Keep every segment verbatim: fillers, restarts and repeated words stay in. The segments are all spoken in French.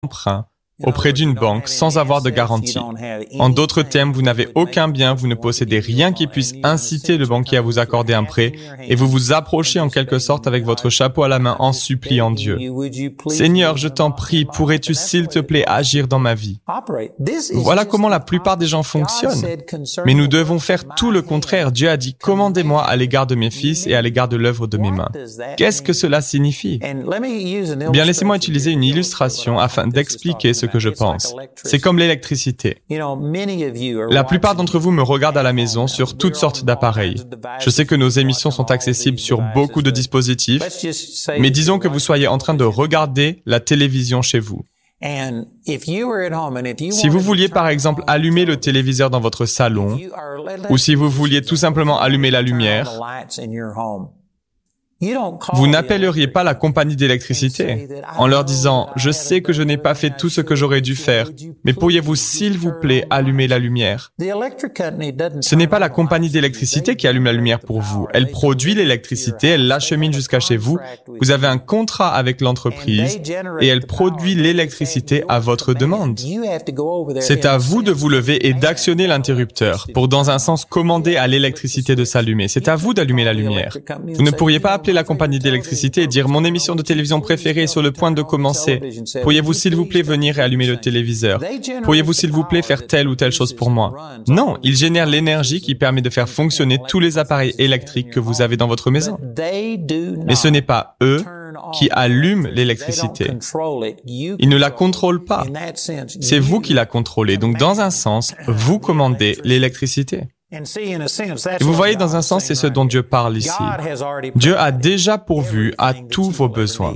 emprunt auprès d'une banque sans avoir de garantie. En d'autres termes, vous n'avez aucun bien, vous ne possédez rien qui puisse inciter le banquier à vous accorder un prêt et vous vous approchez en quelque sorte avec votre chapeau à la main en suppliant Dieu. Seigneur, je t'en prie, pourrais-tu s'il te plaît agir dans ma vie? Voilà comment la plupart des gens fonctionnent. Mais nous devons faire tout le contraire. Dieu a dit, commandez-moi à l'égard de mes fils et à l'égard de l'œuvre de mes mains. Qu'est-ce que cela signifie? Bien, laissez-moi utiliser une illustration afin d'expliquer ce que je pense. C'est comme l'électricité. La plupart d'entre vous me regardent à la maison sur toutes sortes d'appareils. Je sais que nos émissions sont accessibles sur beaucoup de dispositifs, mais disons que vous soyez en train de regarder la télévision chez vous. Si vous vouliez par exemple allumer le téléviseur dans votre salon, ou si vous vouliez tout simplement allumer la lumière, vous n'appelleriez pas la compagnie d'électricité en leur disant « Je sais que je n'ai pas fait tout ce que j'aurais dû faire, mais pourriez-vous s'il vous plaît allumer la lumière ?» Ce n'est pas la compagnie d'électricité qui allume la lumière pour vous. Elle produit l'électricité, elle l'achemine jusqu'à chez vous. Vous avez un contrat avec l'entreprise et elle produit l'électricité à votre demande. C'est à vous de vous lever et d'actionner l'interrupteur pour, dans un sens, commander à l'électricité de s'allumer. C'est à vous d'allumer la lumière. Vous ne pourriez pas appeler la compagnie d'électricité et dire « Mon émission de télévision préférée est sur le point de commencer. Pourriez-vous s'il vous plaît venir et allumer le téléviseur? Pourriez-vous s'il vous plaît faire telle ou telle chose pour moi? » Non, ils génèrent l'énergie qui permet de faire fonctionner tous les appareils électriques que vous avez dans votre maison. Mais ce n'est pas eux qui allument l'électricité. Ils ne la contrôlent pas. C'est vous qui la contrôlez. Donc, dans un sens, vous commandez l'électricité. Et vous voyez, dans un sens, c'est ce dont Dieu parle ici. Dieu a déjà pourvu à tous vos besoins.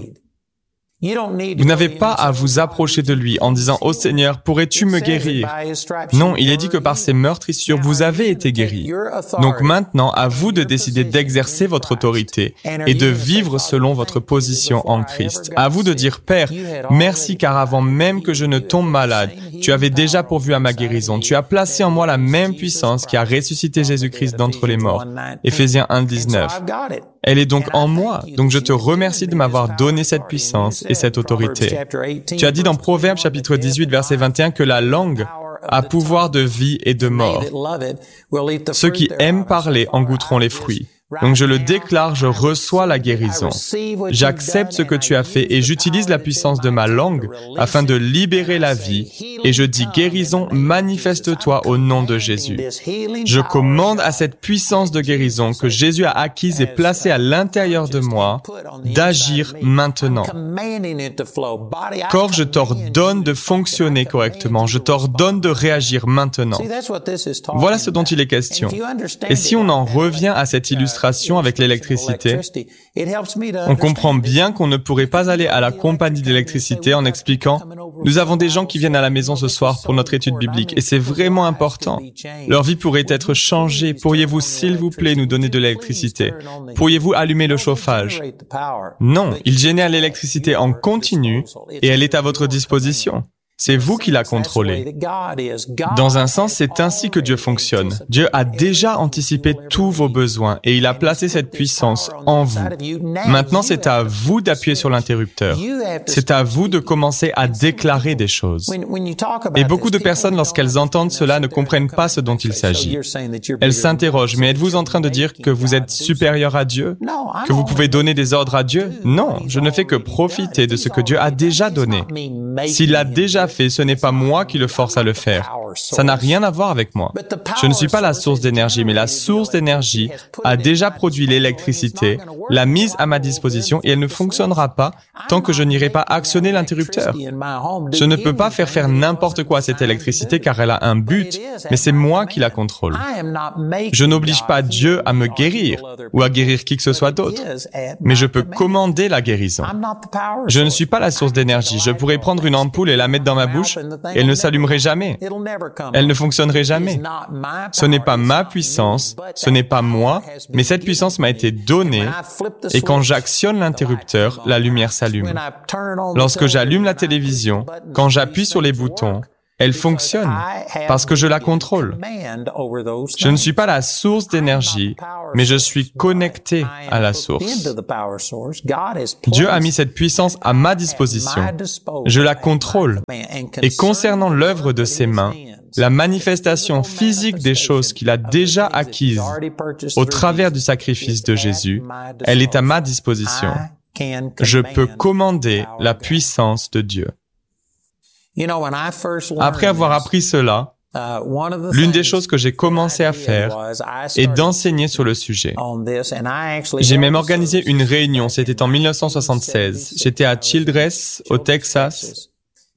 Vous n'avez pas à vous approcher de lui en disant « Oh Seigneur, pourrais-tu me guérir ?» Non, il est dit que par ses meurtrissures, vous avez été guéris. Donc maintenant, à vous de décider d'exercer votre autorité et de vivre selon votre position en Christ. À vous de dire « Père, merci car avant même que je ne tombe malade, tu avais déjà pourvu à ma guérison. Tu as placé en moi la même puissance qui a ressuscité Jésus-Christ d'entre les morts. » Éphésiens un, dix-neuf. Elle est donc en moi. Donc je te remercie de m'avoir donné cette puissance et cette autorité. Tu as dit dans Proverbes chapitre dix-huit, verset vingt et un, que la langue a pouvoir de vie et de mort. Ceux qui aiment parler en goûteront les fruits. Donc je le déclare, je reçois la guérison. J'accepte ce que tu as fait et j'utilise la puissance de ma langue afin de libérer la vie. Et je dis guérison, manifeste-toi au nom de Jésus. Je commande à cette puissance de guérison que Jésus a acquise et placée à l'intérieur de moi d'agir maintenant. Corps, je t'ordonne de fonctionner correctement. Je t'ordonne de réagir maintenant. Voilà ce dont il est question. Et si on en revient à cette illustration avec l'électricité, on comprend bien qu'on ne pourrait pas aller à la compagnie d'électricité en expliquant « Nous avons des gens qui viennent à la maison ce soir pour notre étude biblique et c'est vraiment important. Leur vie pourrait être changée. Pourriez-vous, s'il vous plaît, nous donner de l'électricité? Pourriez-vous allumer le chauffage? » Non, ils génèrent l'électricité en continu et elle est à votre disposition. C'est vous qui la contrôlez. Dans un sens, c'est ainsi que Dieu fonctionne. Dieu a déjà anticipé tous vos besoins et il a placé cette puissance en vous. Maintenant, c'est à vous d'appuyer sur l'interrupteur. C'est à vous de commencer à déclarer des choses. Et beaucoup de personnes, lorsqu'elles entendent cela, ne comprennent pas ce dont il s'agit. Elles s'interrogent, mais êtes-vous en train de dire que vous êtes supérieur à Dieu? Que vous pouvez donner des ordres à Dieu? Non, je ne fais que profiter de ce que Dieu a déjà donné. S'il l'a déjà fait, ce n'est pas moi qui le force à le faire. Ça n'a rien à voir avec moi. Je ne suis pas la source d'énergie, mais la source d'énergie a déjà produit l'électricité, l'a mise à ma disposition et elle ne fonctionnera pas tant que je n'irai pas actionner l'interrupteur. Je ne peux pas faire faire n'importe quoi à cette électricité car elle a un but, mais c'est moi qui la contrôle. Je n'oblige pas Dieu à me guérir ou à guérir qui que ce soit d'autre, mais je peux commander la guérison. Je ne suis pas la source d'énergie. Je pourrais prendre une ampoule et la mettre dans ma bouche et elle ne s'allumerait jamais. Elle ne fonctionnerait jamais. Ce n'est pas ma puissance, ce n'est pas moi, mais cette puissance m'a été donnée et quand j'actionne l'interrupteur, la lumière s'allume. Lorsque j'allume la télévision, quand j'appuie sur les boutons, Elle fonctionne parce que je la contrôle. Je ne suis pas la source d'énergie, mais je suis connecté à la source. Dieu a mis cette puissance à ma disposition. Je la contrôle. Et concernant l'œuvre de ses mains, la manifestation physique des choses qu'il a déjà acquises au travers du sacrifice de Jésus, elle est à ma disposition. Je peux commander la puissance de Dieu. Après avoir appris cela, l'une des choses que j'ai commencé à faire est d'enseigner sur le sujet. J'ai même organisé une réunion, c'était en mille neuf cent soixante-seize. J'étais à Childress, au Texas,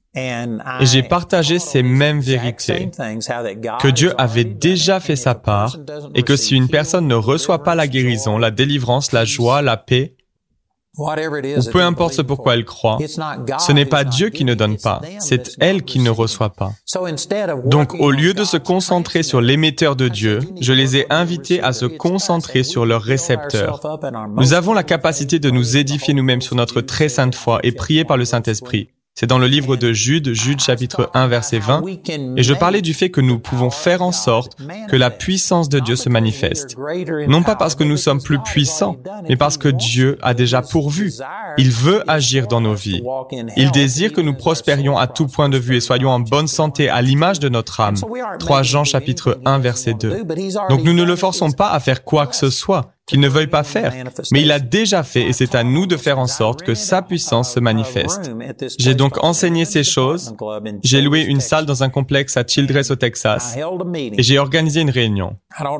et j'ai partagé ces mêmes vérités, que Dieu avait déjà fait sa part, et que si une personne ne reçoit pas la guérison, la délivrance, la joie, la paix, ou peu importe ce pourquoi elle croit, ce n'est pas Dieu qui ne donne pas, c'est elle qui ne reçoit pas. Donc, au lieu de se concentrer sur l'émetteur de Dieu, je les ai invités à se concentrer sur leur récepteur. Nous avons la capacité de nous édifier nous-mêmes sur notre très sainte foi et prier par le Saint-Esprit. C'est dans le livre de Jude, Jude chapitre un, verset vingt, et je parlais du fait que nous pouvons faire en sorte que la puissance de Dieu se manifeste. Non pas parce que nous sommes plus puissants, mais parce que Dieu a déjà pourvu. Il veut agir dans nos vies. Il désire que nous prospérions à tout point de vue et soyons en bonne santé à l'image de notre âme. trois Jean chapitre un, verset deux. Donc nous ne le forçons pas à faire quoi que ce soit qu'il ne veuille pas faire, mais il a déjà fait et c'est à nous de faire en sorte que sa puissance se manifeste. J'ai donc enseigné ces choses, j'ai loué une salle dans un complexe à Childress au Texas et j'ai organisé une réunion.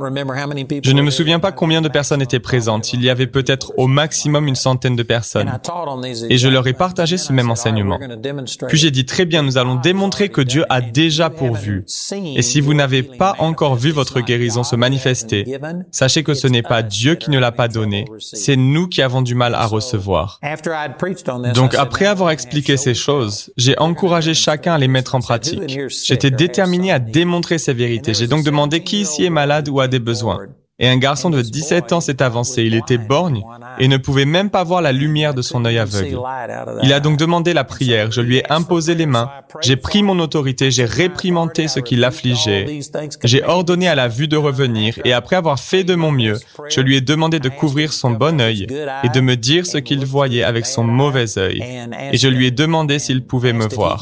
Je ne me souviens pas combien de personnes étaient présentes, il y avait peut-être au maximum une centaine de personnes et je leur ai partagé ce même enseignement. Puis j'ai dit très bien, nous allons démontrer que Dieu a déjà pourvu et si vous n'avez pas encore vu votre guérison se manifester, sachez que ce n'est pas Dieu qui ne l'a pas donné, c'est nous qui avons du mal à recevoir. Donc après avoir expliqué ces choses, j'ai encouragé chacun à les mettre en pratique. J'étais déterminé à démontrer ces vérités. J'ai donc demandé qui ici est malade ou a des besoins. Et un garçon de dix-sept ans s'est avancé. Il était borgne et ne pouvait même pas voir la lumière de son œil aveugle. Il a donc demandé la prière. Je lui ai imposé les mains. J'ai pris mon autorité. J'ai réprimandé ce qui l'affligeait. J'ai ordonné à la vue de revenir. Et après avoir fait de mon mieux, je lui ai demandé de couvrir son bon œil et de me dire ce qu'il voyait avec son mauvais œil. Et je lui ai demandé s'il pouvait me voir.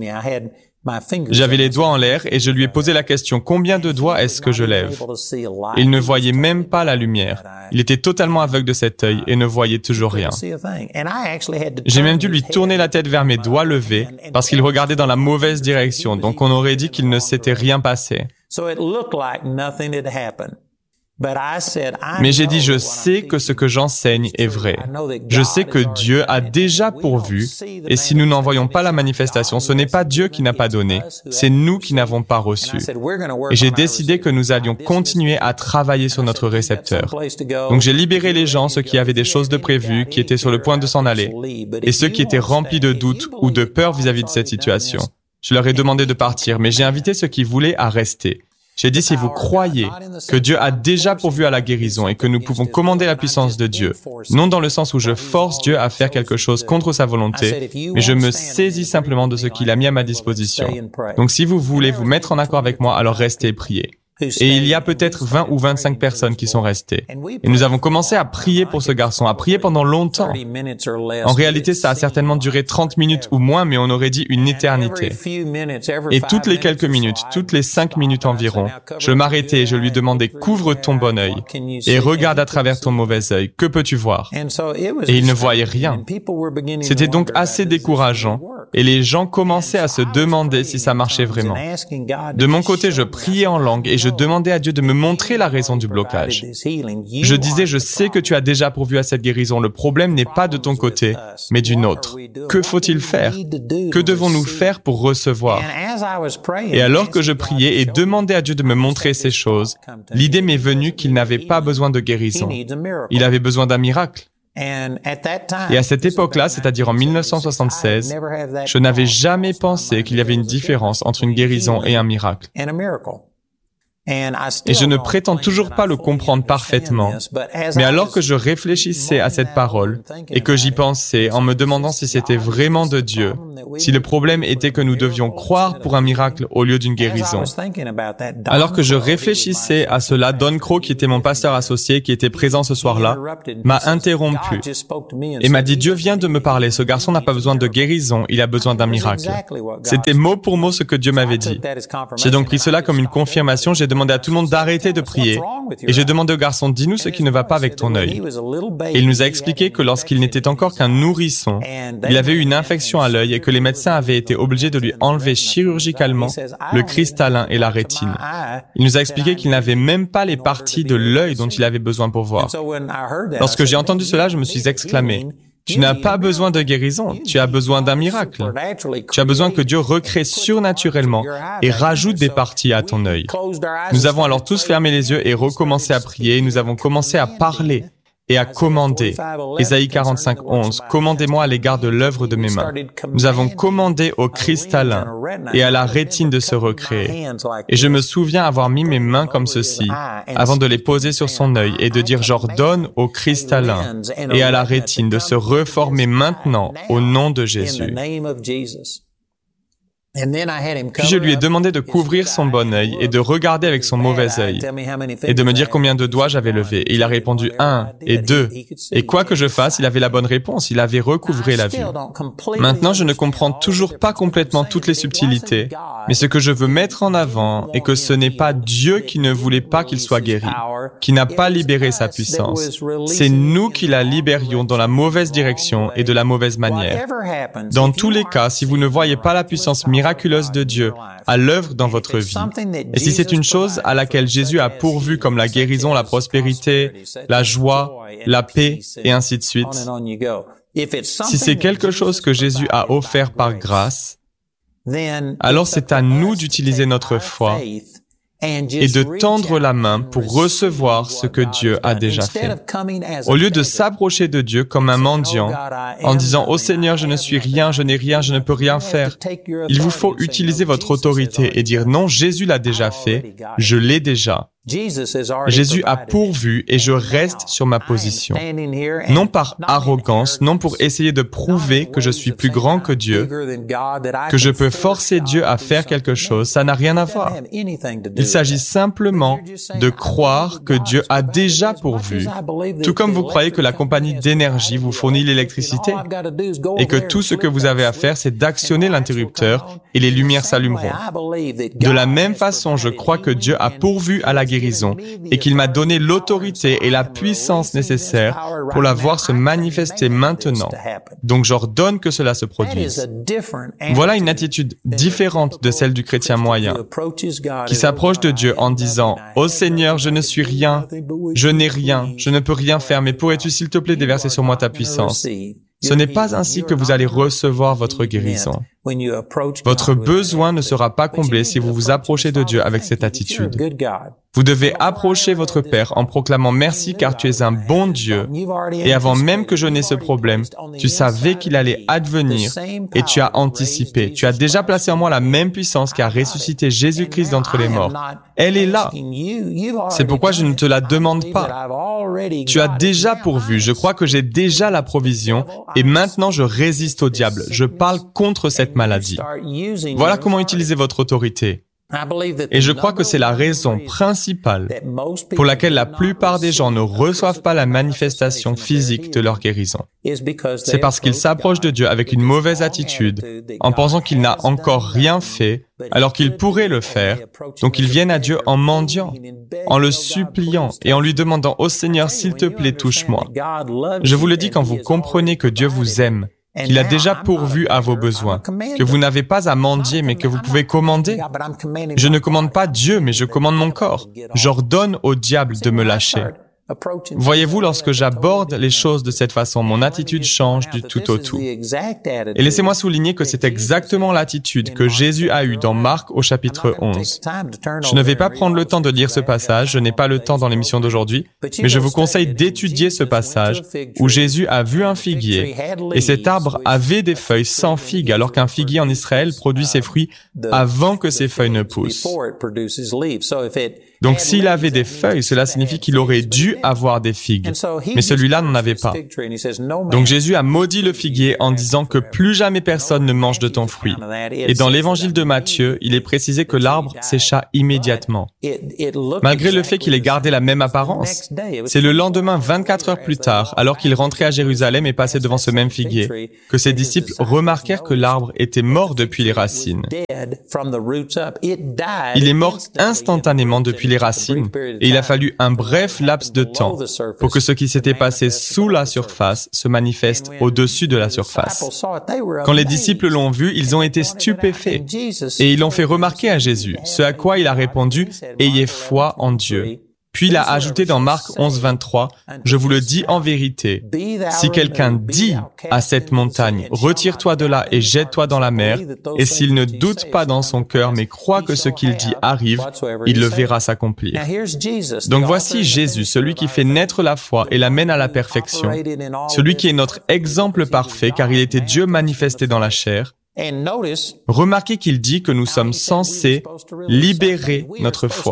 J'avais les doigts en l'air et je lui ai posé la question, combien de doigts est-ce que je lève? Il ne voyait même pas la lumière. Il était totalement aveugle de cet œil et ne voyait toujours rien. J'ai même dû lui tourner la tête vers mes doigts levés parce qu'il regardait dans la mauvaise direction, donc on aurait dit qu'il ne s'était rien passé. Mais j'ai dit, je sais que ce que j'enseigne est vrai. Je sais que Dieu a déjà pourvu, et si nous n'en voyons pas la manifestation, ce n'est pas Dieu qui n'a pas donné, c'est nous qui n'avons pas reçu. Et j'ai décidé que nous allions continuer à travailler sur notre récepteur. Donc j'ai libéré les gens, ceux qui avaient des choses de prévues, qui étaient sur le point de s'en aller, et ceux qui étaient remplis de doutes ou de peur vis-à-vis de cette situation. Je leur ai demandé de partir, mais j'ai invité ceux qui voulaient à rester. J'ai dit, si vous croyez que Dieu a déjà pourvu à la guérison et que nous pouvons commander la puissance de Dieu, non dans le sens où je force Dieu à faire quelque chose contre sa volonté, mais je me saisis simplement de ce qu'il a mis à ma disposition. Donc si vous voulez vous mettre en accord avec moi, alors restez et priez. Et il y a peut-être vingt ou vingt-cinq personnes qui sont restées. Et nous avons commencé à prier pour ce garçon, à prier pendant longtemps. En réalité, ça a certainement duré trente minutes ou moins, mais on aurait dit une éternité. Et toutes les quelques minutes, toutes les cinq minutes environ, je m'arrêtais et je lui demandais, couvre ton bon œil et regarde à travers ton mauvais œil. Que peux-tu voir? Et il ne voyait rien. C'était donc assez décourageant. Et les gens commençaient à se demander si ça marchait vraiment. De mon côté, je priais en langue et je demandais à Dieu de me montrer la raison du blocage. Je disais, je sais que tu as déjà pourvu à cette guérison. Le problème n'est pas de ton côté, mais du nôtre. Que faut-il faire? Que devons-nous faire pour recevoir? Et alors que je priais et demandais à Dieu de me montrer ces choses, l'idée m'est venue qu'il n'avait pas besoin de guérison. Il avait besoin d'un miracle. Et à cette époque-là, c'est-à-dire en mille neuf cent soixante-seize, je n'avais jamais pensé qu'il y avait une différence entre une guérison et un miracle. Et je ne prétends toujours pas le comprendre parfaitement. Mais alors que je réfléchissais à cette parole et que j'y pensais en me demandant si c'était vraiment de Dieu, si le problème était que nous devions croire pour un miracle au lieu d'une guérison. Alors que je réfléchissais à cela, Don Crow, qui était mon pasteur associé, qui était présent ce soir-là, m'a interrompu et m'a dit « Dieu vient de me parler, ce garçon n'a pas besoin de guérison, il a besoin d'un miracle. » C'était mot pour mot ce que Dieu m'avait dit. J'ai donc pris cela comme une confirmation, j'ai demandé à tout le monde d'arrêter de prier et j'ai demandé au garçon « Dis-nous ce qui ne va pas avec ton œil. » Et il nous a expliqué que lorsqu'il n'était encore qu'un nourrisson, il avait eu une infection à l'œil et que les médecins avaient été obligés de lui enlever chirurgicalement le cristallin et la rétine. Il nous a expliqué qu'il n'avait même pas les parties de l'œil dont il avait besoin pour voir. Lorsque j'ai entendu cela, je me suis exclamé « Tu n'as pas besoin de guérison, tu as besoin d'un miracle. Tu as besoin que Dieu recrée surnaturellement et rajoute des parties à ton œil. » Nous avons alors tous fermé les yeux et recommencé à prier. Nous avons commencé à parler et à commander. Ésaïe quarante-cinq, onze, « Commandez-moi à l'égard de l'œuvre de mes mains. » Nous avons commandé au cristallin et à la rétine de se recréer. Et je me souviens avoir mis mes mains comme ceci, avant de les poser sur son œil et de dire « J'ordonne au cristallin et à la rétine de se reformer maintenant au nom de Jésus. » Puis je lui ai demandé de couvrir son bon œil et de regarder avec son mauvais œil et de me dire combien de doigts j'avais levés. Et il a répondu un et deux. Et quoi que je fasse, il avait la bonne réponse. Il avait recouvré la vue. Maintenant, je ne comprends toujours pas complètement toutes les subtilités, mais ce que je veux mettre en avant est que ce n'est pas Dieu qui ne voulait pas qu'il soit guéri, qui n'a pas libéré sa puissance. C'est nous qui la libérions dans la mauvaise direction et de la mauvaise manière. Dans tous les cas, si vous ne voyez pas la puissance miraculeuse de Dieu à l'œuvre dans votre vie, et si c'est une chose à laquelle Jésus a pourvu comme la guérison, la prospérité, la joie, la paix, et ainsi de suite, si c'est quelque chose que Jésus a offert par grâce, alors c'est à nous d'utiliser notre foi et de tendre la main pour recevoir ce que Dieu a déjà fait. Au lieu de s'approcher de Dieu comme un mendiant, en disant « Oh Seigneur, je ne suis rien, je n'ai rien, je ne peux rien faire », il vous faut utiliser votre autorité et dire « Non, Jésus l'a déjà fait, je l'ai déjà. » Jésus a pourvu et je reste sur ma position. Non par arrogance, non pour essayer de prouver que je suis plus grand que Dieu, que je peux forcer Dieu à faire quelque chose, ça n'a rien à voir. Il s'agit simplement de croire que Dieu a déjà pourvu, tout comme vous croyez que la compagnie d'énergie vous fournit l'électricité et que tout ce que vous avez à faire, c'est d'actionner l'interrupteur et les lumières s'allumeront. De la même façon, je crois que Dieu a pourvu à la guérison et qu'il m'a donné l'autorité et la puissance nécessaires pour la voir se manifester maintenant. Donc j'ordonne que cela se produise. Voilà une attitude différente de celle du chrétien moyen, qui s'approche de Dieu en disant « Ô Seigneur, je ne suis rien, je n'ai rien, je ne peux rien faire, mais pourrais-tu s'il te plaît déverser sur moi ta puissance ?» Ce n'est pas ainsi que vous allez recevoir votre guérison. Votre besoin ne sera pas comblé si vous vous approchez de Dieu avec cette attitude. Vous devez approcher votre Père en proclamant « Merci car tu es un bon Dieu. » Et avant même que je n'ai ce problème, tu savais qu'il allait advenir et tu as anticipé. Tu as déjà placé en moi la même puissance qui a ressuscité Jésus-Christ d'entre les morts. Elle est là. C'est pourquoi je ne te la demande pas. Tu as déjà pourvu. Je crois que j'ai déjà la provision et maintenant je résiste au diable. Je parle contre cette maladie. Voilà comment utiliser votre autorité. Et je crois que c'est la raison principale pour laquelle la plupart des gens ne reçoivent pas la manifestation physique de leur guérison. C'est parce qu'ils s'approchent de Dieu avec une mauvaise attitude, en pensant qu'il n'a encore rien fait, alors qu'il pourrait le faire. Donc ils viennent à Dieu en mendiant, en le suppliant et en lui demandant « Ô Seigneur, s'il te plaît, touche-moi ». Je vous le dis quand vous comprenez que Dieu vous aime, qu'il a déjà pourvu à vos besoins, que vous n'avez pas à mendier, mais que vous pouvez commander. Je ne commande pas Dieu, mais je commande mon corps. J'ordonne au diable de me lâcher. Voyez-vous, lorsque j'aborde les choses de cette façon, mon attitude change du tout au tout. Et laissez-moi souligner que c'est exactement l'attitude que Jésus a eue dans Marc au chapitre onze. Je ne vais pas prendre le temps de lire ce passage, je n'ai pas le temps dans l'émission d'aujourd'hui, mais je vous conseille d'étudier ce passage où Jésus a vu un figuier et cet arbre avait des feuilles sans figues alors qu'un figuier en Israël produit ses fruits avant que ses feuilles ne poussent. Donc s'il avait des feuilles, cela signifie qu'il aurait dû avoir des figues. Mais celui-là n'en avait pas. Donc Jésus a maudit le figuier en disant que plus jamais personne ne mange de ton fruit. Et dans l'évangile de Matthieu, il est précisé que l'arbre sécha immédiatement. Malgré le fait qu'il ait gardé la même apparence, c'est le lendemain, vingt-quatre heures plus tard, alors qu'il rentrait à Jérusalem et passait devant ce même figuier, que ses disciples remarquèrent que l'arbre était mort depuis les racines. Il est mort instantanément depuis les racines et il a fallu un bref laps de temps pour que ce qui s'était passé sous la surface se manifeste au-dessus de la surface. Quand les disciples l'ont vu, ils ont été stupéfaits et ils l'ont fait remarquer à Jésus, ce à quoi il a répondu « Ayez foi en Dieu ». Puis il a ajouté dans Marc onze, vingt-trois, « Je vous le dis en vérité, si quelqu'un dit à cette montagne, retire-toi de là et jette-toi dans la mer, et s'il ne doute pas dans son cœur, mais croit que ce qu'il dit arrive, il le verra s'accomplir. » Donc voici Jésus, celui qui fait naître la foi et la mène à la perfection, celui qui est notre exemple parfait, car il était Dieu manifesté dans la chair. Remarquez qu'il dit que nous sommes censés libérer notre foi.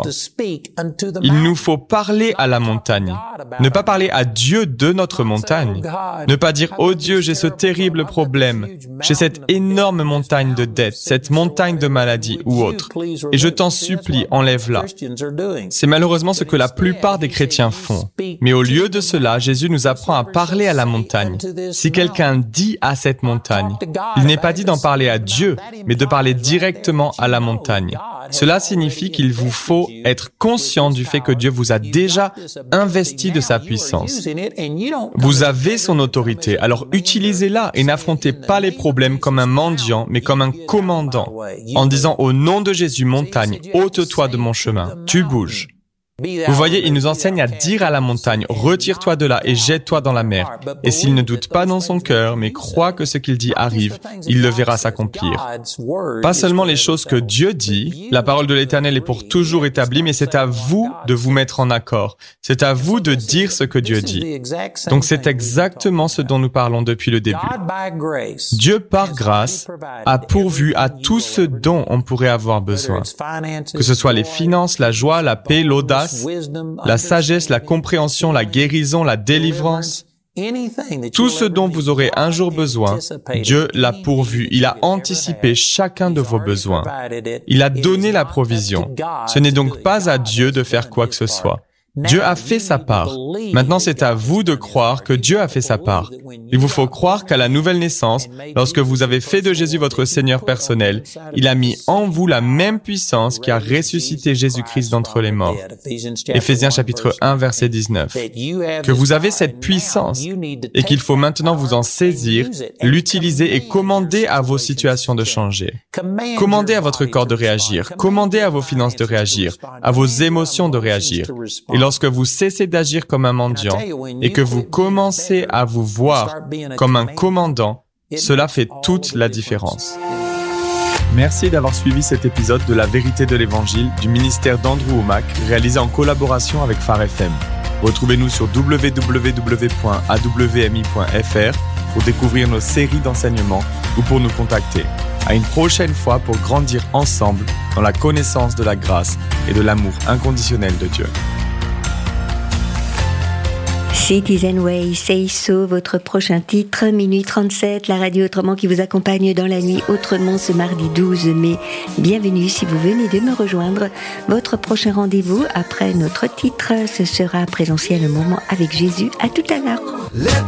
Il nous faut parler à la montagne. Ne pas parler à Dieu de notre montagne. Ne pas dire « Oh Dieu, j'ai ce terrible problème. J'ai cette énorme montagne de dettes, cette montagne de maladie ou autre. Et je t'en supplie, enlève-la. » C'est malheureusement ce que la plupart des chrétiens font. Mais au lieu de cela, Jésus nous apprend à parler à la montagne. Si quelqu'un dit à cette montagne, il n'est pas dit d'en parler à Dieu, mais de parler directement à la montagne. Cela signifie qu'il vous faut être conscient du fait que Dieu vous a déjà investi de sa puissance. Vous avez son autorité, alors utilisez-la et n'affrontez pas les problèmes comme un mendiant, mais comme un commandant, en disant au nom de Jésus, montagne, ôte-toi de mon chemin, tu bouges. Vous voyez, il nous enseigne à dire à la montagne, retire-toi de là et jette-toi dans la mer. Et s'il ne doute pas dans son cœur, mais croit que ce qu'il dit arrive, il le verra s'accomplir. Pas seulement les choses que Dieu dit, la parole de l'Éternel est pour toujours établie, mais c'est à vous de vous mettre en accord. C'est à vous de dire ce que Dieu dit. Donc c'est exactement ce dont nous parlons depuis le début. Dieu, par grâce, a pourvu à tout ce dont on pourrait avoir besoin. Que ce soit les finances, la joie, la paix, l'audace, la sagesse, la compréhension, la guérison, la délivrance. Tout ce dont vous aurez un jour besoin, Dieu l'a pourvu. Il a anticipé chacun de vos besoins. Il a donné la provision. Ce n'est donc pas à Dieu de faire quoi que ce soit. Dieu a fait sa part. Maintenant, c'est à vous de croire que Dieu a fait sa part. Il vous faut croire qu'à la nouvelle naissance, lorsque vous avez fait de Jésus votre Seigneur personnel, il a mis en vous la même puissance qui a ressuscité Jésus-Christ d'entre les morts. Éphésiens chapitre un, verset dix-neuf. Que vous avez cette puissance et qu'il faut maintenant vous en saisir, l'utiliser et commander à vos situations de changer. Commandez à votre corps de réagir. Commandez à vos finances de réagir, à vos émotions de réagir. Et lorsque vous cessez d'agir comme un mendiant et que vous commencez à vous voir comme un commandant, cela fait toute la différence. Merci d'avoir suivi cet épisode de La Vérité de l'Évangile du ministère d'Andrew Wommack, réalisé en collaboration avec Phare F M. Retrouvez-nous sur w w w point a w m i point f r pour découvrir nos séries d'enseignements ou pour nous contacter. À une prochaine fois pour grandir ensemble dans la connaissance de la grâce et de l'amour inconditionnel de Dieu. Citizen Way, Say So, votre prochain titre, minuit trente-sept, la radio Autrement qui vous accompagne dans la nuit Autrement ce mardi douze mai. Bienvenue si vous venez de me rejoindre. Votre prochain rendez-vous après notre titre, ce sera présentiel, un moment avec Jésus. À tout à l'heure.